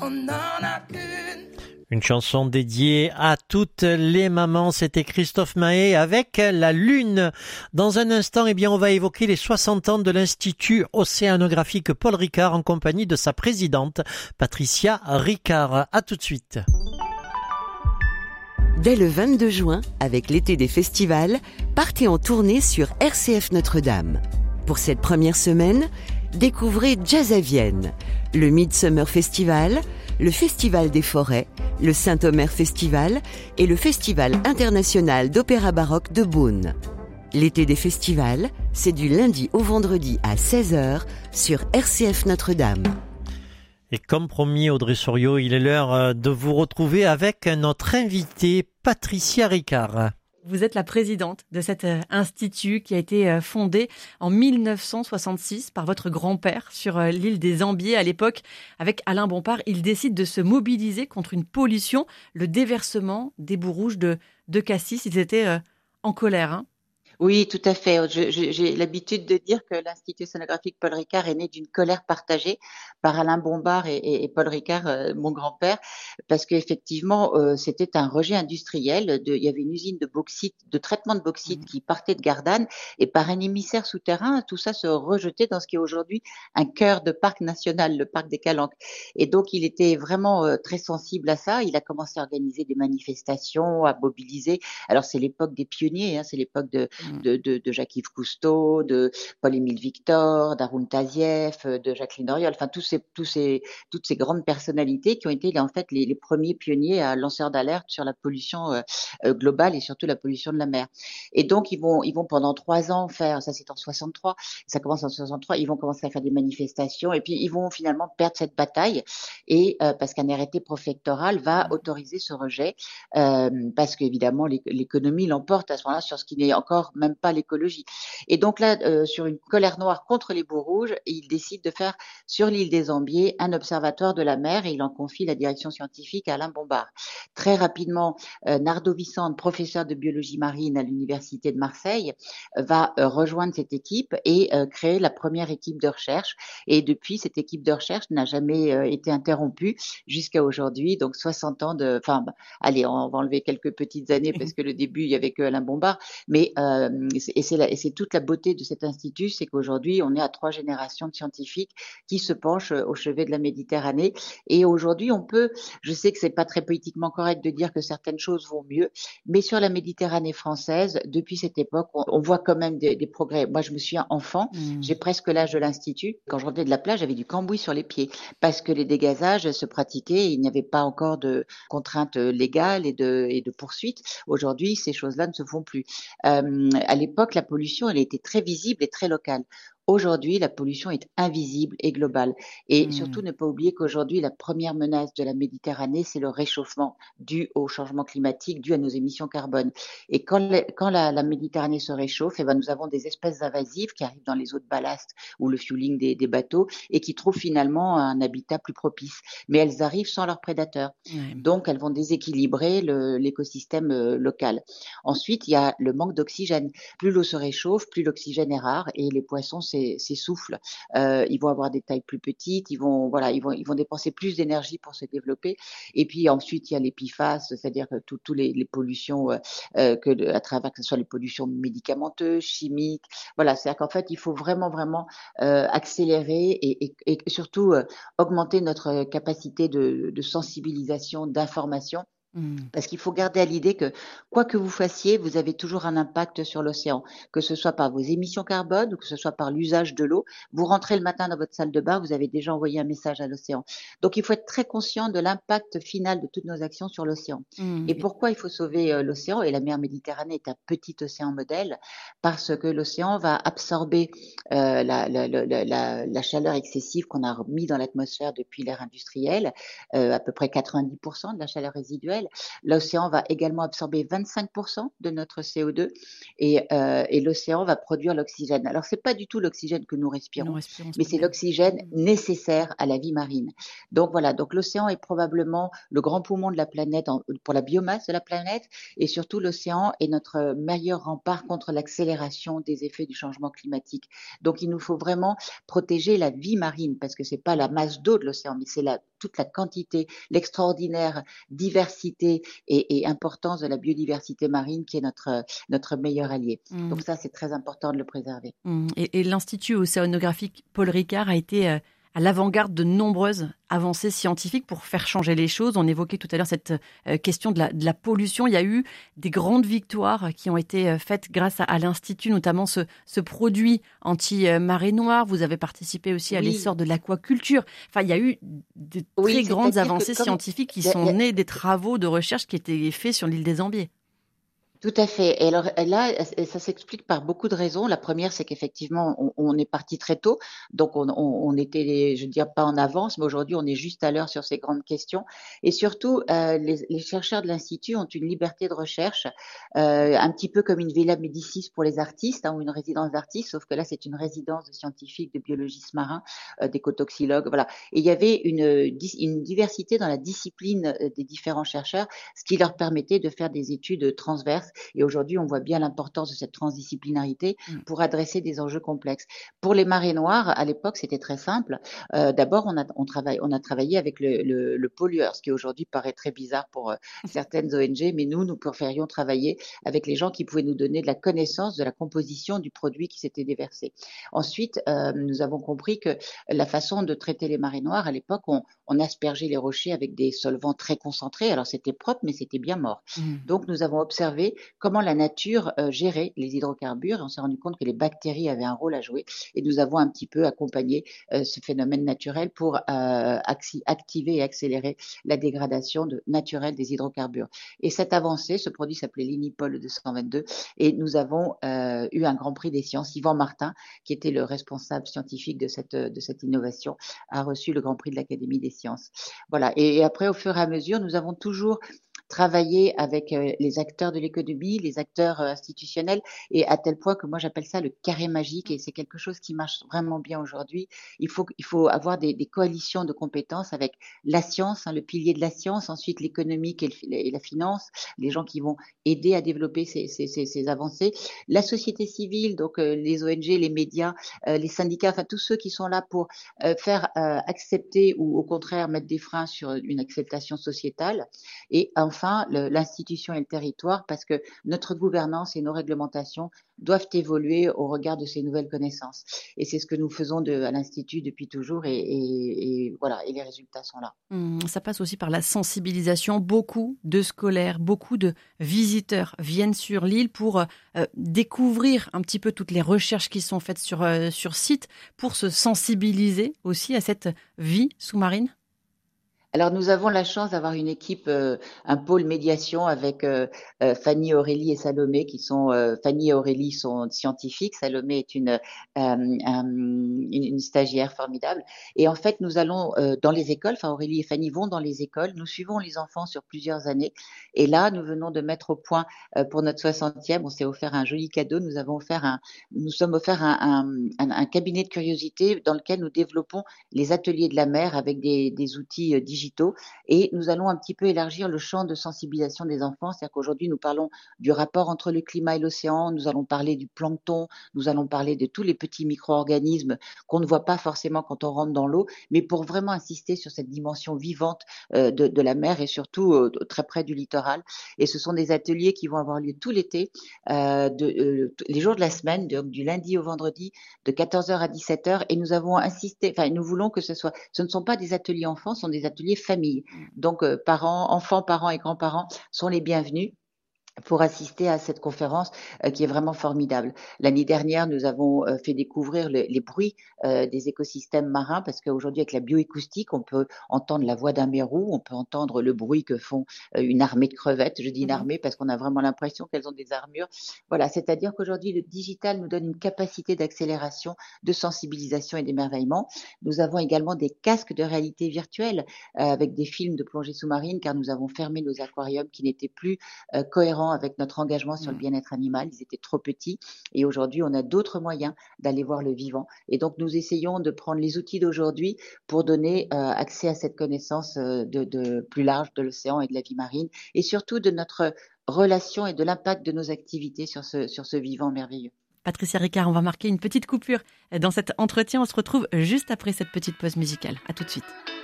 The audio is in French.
on en a une. Une chanson dédiée à toutes les mamans, c'était Christophe Mahé avec La Lune. Dans un instant, on va évoquer les 60 ans de l'Institut océanographique Paul Ricard en compagnie de sa présidente, Patricia Ricard. À tout de suite. Dès le 22 juin, avec l'été des festivals, partez en tournée sur RCF Notre-Dame. Pour cette première semaine, découvrez Jazz à Vienne, le Midsummer Festival, le Festival des Forêts, le Saint-Omer Festival et le Festival international d'opéra baroque de Beaune. L'été des festivals, c'est du lundi au vendredi à 16h sur RCF Notre-Dame. Et comme promis, Audrey Soriot, il est l'heure de vous retrouver avec notre invitée, Patricia Ricard. Vous êtes la présidente de cet institut qui a été fondé en 1966 par votre grand-père sur l'île des Ambiers. À l'époque, avec Alain Bompard, il décide de se mobiliser contre une pollution, le déversement des boues rouges de Cassis. Ils étaient en colère, hein. Oui, tout à fait. J'ai l'habitude de dire que l'Institut océanographique Paul Ricard est né d'une colère partagée par Alain Bompard et Paul Ricard, mon grand-père, parce qu'effectivement, c'était un rejet industriel. Il y avait une usine de bauxite, de traitement de bauxite qui partait de Gardanne, et par un émissaire souterrain, tout ça se rejetait dans ce qui est aujourd'hui un cœur de parc national, le parc des Calanques. Et donc, il était vraiment très sensible à ça. Il a commencé à organiser des manifestations, à mobiliser. Alors, c'est l'époque des pionniers, hein, c'est l'époque de Jacques-Yves Cousteau, de Paul-Émile Victor, d'Haroun Tazieff, de Jacqueline Auriol, enfin toutes ces grandes personnalités qui ont été en fait les premiers pionniers à lanceurs d'alerte sur la pollution globale et surtout la pollution de la mer. Et donc ils vont pendant 3 ans faire, ça c'est en 63, ça commence en 63, ils vont commencer à faire des manifestations et puis ils vont finalement perdre cette bataille et parce qu'un arrêté préfectoral va autoriser ce rejet parce qu'évidemment l'économie l'emporte à ce moment-là sur ce qui n'est encore même pas l'écologie. Et donc là, sur une colère noire contre les boues rouges, il décide de faire sur l'île des Ambiers un observatoire de la mer et il en confie la direction scientifique à Alain Bompard. Très rapidement, Nardo Vissante, professeur de biologie marine à l'université de Marseille, va rejoindre cette équipe et créer la première équipe de recherche. Et depuis, cette équipe de recherche n'a jamais été interrompue jusqu'à aujourd'hui. Donc 60 ans de... Enfin, allez, on va enlever quelques petites années parce que le début, il y avait que Alain Bompard. Mais c'est toute la beauté de cet institut, c'est qu'aujourd'hui, on est à 3 générations de scientifiques qui se penchent au chevet de la Méditerranée. Et aujourd'hui, je sais que c'est pas très politiquement correct de dire que certaines choses vont mieux, mais sur la Méditerranée française, depuis cette époque, on voit quand même des progrès. Moi, je me souviens enfant, j'ai presque l'âge de l'institut. Quand je revenais de la plage, j'avais du cambouis sur les pieds parce que les dégazages se pratiquaient et il n'y avait pas encore de contraintes légales et de poursuites. Aujourd'hui, ces choses-là ne se font plus. À l'époque, la pollution, elle était très visible et très locale. Aujourd'hui, la pollution est invisible et globale. Et surtout, ne pas oublier qu'aujourd'hui, la première menace de la Méditerranée, c'est le réchauffement dû au changement climatique, dû à nos émissions carbone. Et quand la Méditerranée se réchauffe, nous avons des espèces invasives qui arrivent dans les eaux de ballast ou le fueling des bateaux et qui trouvent finalement un habitat plus propice. Mais elles arrivent sans leurs prédateurs. Donc, elles vont déséquilibrer l'écosystème local. Ensuite, il y a le manque d'oxygène. Plus l'eau se réchauffe, plus l'oxygène est rare et les poissons s'essoufflent. Ils vont avoir des tailles plus petites, ils vont dépenser plus d'énergie pour se développer. Et puis ensuite, il y a les PFAS, c'est-à-dire que tous les pollutions à travers, que ce soit les pollutions médicamenteuses, chimiques. Voilà, c'est-à-dire qu'en fait, il faut vraiment accélérer et surtout augmenter notre capacité de sensibilisation, d'information. Parce qu'il faut garder à l'idée que quoi que vous fassiez, vous avez toujours un impact sur l'océan, que ce soit par vos émissions carbone ou que ce soit par l'usage de l'eau. Vous rentrez le matin dans votre salle de bain, vous avez déjà envoyé un message à l'océan. Donc il faut être très conscient de l'impact final de toutes nos actions sur l'océan. Et pourquoi il faut sauver l'océan? Et la mer Méditerranée est un petit océan modèle, parce que l'océan va absorber la chaleur excessive qu'on a mis dans l'atmosphère depuis l'ère industrielle, à peu près 90% de la chaleur résiduelle. L'océan va également absorber 25% de notre CO2 et l'océan va produire l'oxygène. Alors, c'est pas du tout l'oxygène que nous respirons, mais c'est l'oxygène nécessaire à la vie marine. Donc voilà, donc l'océan est probablement le grand poumon de la planète pour la biomasse de la planète et surtout l'océan est notre meilleur rempart contre l'accélération des effets du changement climatique. Donc, il nous faut vraiment protéger la vie marine parce que c'est pas la masse d'eau de l'océan, mais c'est toute la quantité, l'extraordinaire diversité et importance de la biodiversité marine qui est notre meilleur allié. Donc ça, c'est très important de le préserver. Et l'Institut océanographique Paul Ricard a été à l'avant-garde de nombreuses avancées scientifiques pour faire changer les choses. On évoquait tout à l'heure cette question de la pollution. Il y a eu des grandes victoires qui ont été faites grâce à l'Institut, notamment ce produit anti-marée noire. Vous avez participé aussi à l'essor de l'aquaculture. Enfin, il y a eu de très grandes avancées scientifiques qui sont nées des travaux de recherche qui étaient faits sur l'île des Ambiers. Tout à fait. Et alors là, ça s'explique par beaucoup de raisons. La première, c'est qu'effectivement, on est parti très tôt, donc on était, je veux dire, pas en avance, mais aujourd'hui, on est juste à l'heure sur ces grandes questions. Et surtout, les chercheurs de l'Institut ont une liberté de recherche, un petit peu comme une Villa Médicis pour les artistes, ou une résidence d'artistes, sauf que là, c'est une résidence de scientifiques, de biologistes marins, d'écotoxicologues, voilà. Et il y avait une diversité dans la discipline des différents chercheurs, ce qui leur permettait de faire des études transverses. Et aujourd'hui, on voit bien l'importance de cette transdisciplinarité pour adresser des enjeux complexes. Pour les marées noires, à l'époque, c'était très simple. D'abord, on a travaillé avec le pollueur, ce qui aujourd'hui paraît très bizarre pour certaines ONG, mais nous préférions travailler avec les gens qui pouvaient nous donner de la connaissance de la composition du produit qui s'était déversé. Ensuite, nous avons compris que la façon de traiter les marées noires, à l'époque, on aspergeait les rochers avec des solvants très concentrés. Alors, c'était propre, mais c'était bien mort. Donc, nous avons observé comment la nature gérait les hydrocarbures. Et on s'est rendu compte que les bactéries avaient un rôle à jouer et nous avons un petit peu accompagné ce phénomène naturel pour activer et accélérer la dégradation naturelle des hydrocarbures. Et cette avancée, ce produit s'appelait l'Inipol 222 et nous avons eu un grand prix des sciences. Yvan Martin, qui était le responsable scientifique de cette innovation, a reçu le grand prix de l'Académie des sciences. Voilà. Et après, au fur et à mesure, nous avons toujours travailler avec les acteurs de l'économie, les acteurs institutionnels, et à tel point que moi j'appelle ça le carré magique, et c'est quelque chose qui marche vraiment bien aujourd'hui. Il faut avoir des coalitions de compétences avec la science, le pilier de la science, ensuite l'économique et la finance, les gens qui vont aider à développer ces avancées, la société civile, donc les ONG, les médias, les syndicats, enfin tous ceux qui sont là pour faire accepter ou au contraire mettre des freins sur une acceptation sociétale, et enfin l'institution et le territoire, parce que notre gouvernance et nos réglementations doivent évoluer au regard de ces nouvelles connaissances. Et c'est ce que nous faisons à l'Institut depuis toujours, et voilà, et les résultats sont là. Ça passe aussi par la sensibilisation. Beaucoup de scolaires, beaucoup de visiteurs viennent sur l'île pour découvrir un petit peu toutes les recherches qui sont faites sur site, pour se sensibiliser aussi à cette vie sous-marine. Alors, nous avons la chance d'avoir une équipe, un pôle médiation avec Fanny, Aurélie et Salomé, qui sont Fanny et Aurélie sont scientifiques. Salomé est une stagiaire formidable. Et en fait, nous allons dans les écoles. Enfin, Aurélie et Fanny vont dans les écoles. Nous suivons les enfants sur plusieurs années. Et là, nous venons de mettre au point pour notre 60e. On s'est offert un joli cadeau. Nous sommes offert un cabinet de curiosité dans lequel nous développons les ateliers de la mer avec des outils digitaux. Et nous allons un petit peu élargir le champ de sensibilisation des enfants. C'est-à-dire qu'aujourd'hui, nous parlons du rapport entre le climat et l'océan, nous allons parler du plancton, nous allons parler de tous les petits micro-organismes qu'on ne voit pas forcément quand on rentre dans l'eau, mais pour vraiment insister sur cette dimension vivante de la mer et surtout très près du littoral. Et ce sont des ateliers qui vont avoir lieu tout l'été, les jours de la semaine, du lundi au vendredi, de 14h à 17h. Et nous avons insisté, enfin, nous voulons que ce ne sont pas des ateliers enfants, ce sont des ateliers famille. Donc, enfants, parents et grands-parents sont les bienvenus pour assister à cette conférence qui est vraiment formidable. L'année dernière, nous avons fait découvrir les bruits des écosystèmes marins, parce qu'aujourd'hui, avec la bioacoustique, on peut entendre la voix d'un mérou, on peut entendre le bruit que font une armée de crevettes. Je dis une armée parce qu'on a vraiment l'impression qu'elles ont des armures. Voilà, c'est-à-dire qu'aujourd'hui, le digital nous donne une capacité d'accélération, de sensibilisation et d'émerveillement. Nous avons également des casques de réalité virtuelle avec des films de plongée sous-marine, car nous avons fermé nos aquariums qui n'étaient plus cohérents avec notre engagement sur le bien-être animal. Ils étaient trop petits et aujourd'hui, on a d'autres moyens d'aller voir le vivant. Et donc, nous essayons de prendre les outils d'aujourd'hui pour donner accès à cette connaissance de plus large de l'océan et de la vie marine, et surtout de notre relation et de l'impact de nos activités sur ce vivant merveilleux. Patricia Ricard, on va marquer une petite coupure dans cet entretien. On se retrouve juste après cette petite pause musicale. À tout de suite.